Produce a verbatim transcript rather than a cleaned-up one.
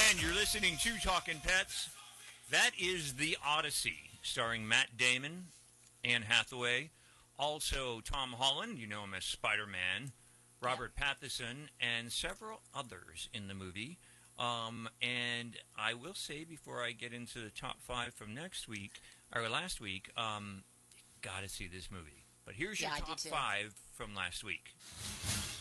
And you're listening to Talking Pets. That is The Odyssey, starring Matt Damon, Anne Hathaway, also Tom Holland, you know him as Spider-Man, Robert yep. Pattinson, and several others in the movie. Um, and I will say, before I get into the top five from next week, or last week, um, got to see this movie. But here's your yeah, top five from last week.